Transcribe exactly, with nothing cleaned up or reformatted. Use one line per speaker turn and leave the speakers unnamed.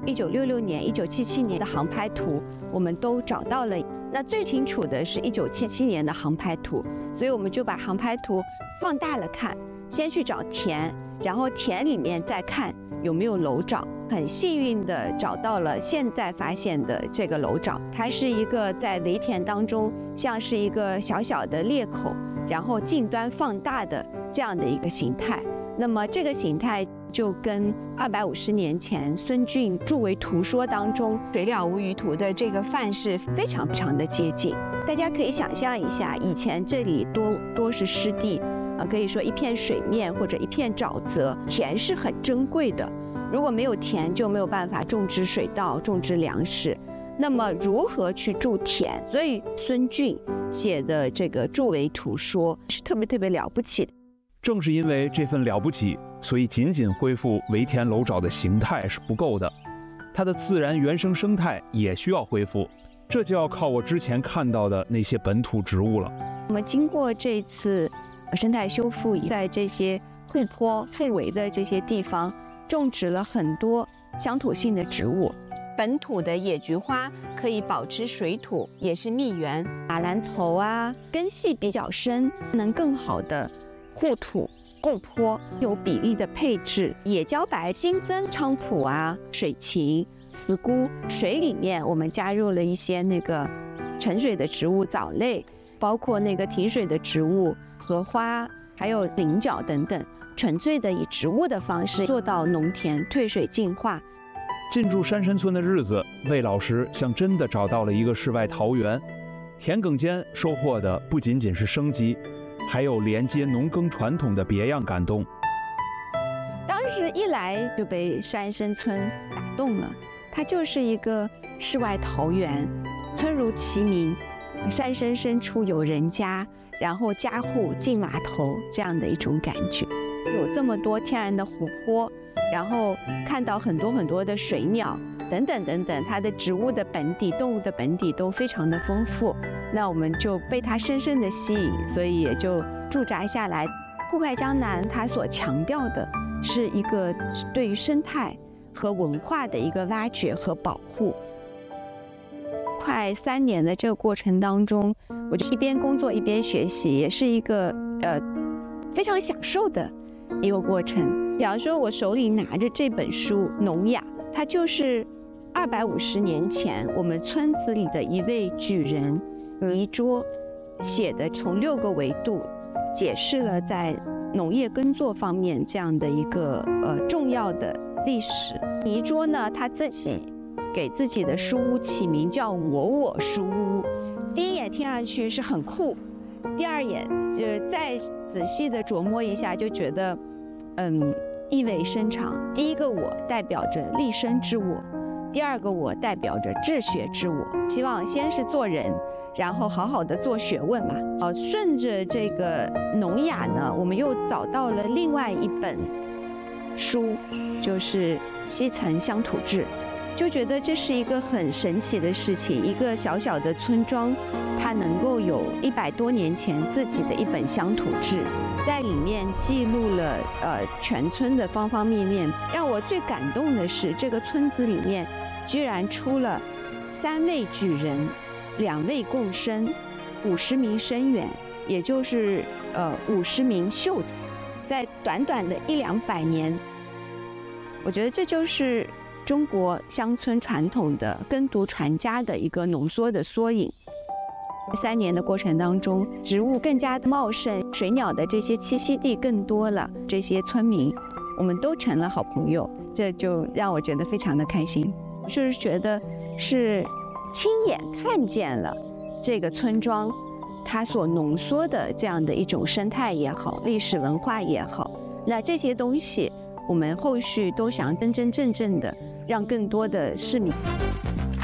一九六六年、一九七七年的航拍图，我们都找到了。那最清楚的是一九七七年的航拍图，所以我们就把航拍图放大了看，先去找田，然后田里面再看有没有楼沼。很幸运的找到了现在发现的这个楼沼，它是一个在围田当中像是一个小小的裂口，然后近端放大的这样的一个形态。那么这个形态就跟二百五十年前孙峻著为图说当中水了无余图的这个范式非常非常的接近。大家可以想象一下，以前这里多多是湿地，呃，可以说一片水面或者一片沼泽，田是很珍贵的。如果没有田，就没有办法种植水稻、种植粮食。那么如何去筑田？所以孙峻写的这个著为图说是特别特别了不起的。
正是因为这份了不起，所以仅仅恢复围田楼沼的形态是不够的，它的自然原生生态也需要恢复，这就要靠我之前看到的那些本土植物了。
我们经过这次生态修复，在这些护坡、护围的这些地方，种植了很多乡土性的植物。本土的野菊花可以保持水土，也是蜜源。马兰头啊，根系比较深，能更好的护土护坡，有比例的配置。野茭白新增菖蒲啊、水芹、茨菇，水里面我们加入了一些那个沉水的植物藻类，包括那个提水的植物荷花，还有菱角等等，纯粹的以植物的方式做到农田退水净化。
进驻山山村的日子，魏老师像真的找到了一个世外桃源。田埂间收获的不仅仅是生机，还有连接农耕传统的别样感动。
当时一来就被山山村打动了，它就是一个世外桃源，村如其名，山深深处有人家，然后家户进码头这样的一种感觉。有这么多天然的湖泊，然后看到很多很多的水鸟等等等等，它的植物的本底、动物的本底都非常的丰富，那我们就被它深深的吸引，所以也就驻扎下来。户外江南它所强调的是一个对于生态和文化的一个挖掘和保护。快三年的这个过程当中，我就一边工作一边学习，也是一个呃非常享受的一个过程。比方说，我手里拿着这本书《农雅》，它就是二百五十年前我们村子里的一位举人倪柝写的，从六个维度解释了在农业耕作方面这样的一个呃重要的历史。倪柝呢，他自己给自己的书屋起名叫我我书屋，第一眼听上去是很酷，第二眼就是再仔细的琢磨一下，就觉得嗯意味深长。第一个我代表着立身之我，第二个我代表着治学之我。希望先是做人，然后好好的做学问嘛。呃，顺着这个农雅呢，我们又找到了另外一本书，就是《西岑乡土志》，就觉得这是一个很神奇的事情。一个小小的村庄，它能够有一百多年前自己的一本乡土志，在里面记录了呃全村的方方面面。让我最感动的是，这个村子里面居然出了三位举人，两位贡生，五十名生员，也就是呃五十名秀才，在短短的一两百年，我觉得这就是中国乡村传统的耕读传家的一个浓缩的缩影。三年的过程当中，植物更加的茂盛，水鸟的这些栖息地更多了，这些村民我们都成了好朋友，这就让我觉得非常的开心。就是觉得是亲眼看见了这个村庄它所浓缩的这样的一种生态也好，历史文化也好，那这些东西我们后续都想真真正正的让更多的市民